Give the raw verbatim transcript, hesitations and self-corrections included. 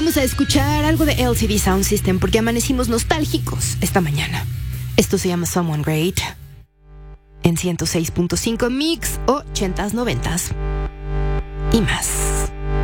vamos a escuchar algo de L C D Sound System porque amanecimos nostálgicos esta mañana. Esto se llama Someone Great en ciento seis punto cinco Mix ochentas, noventas y más.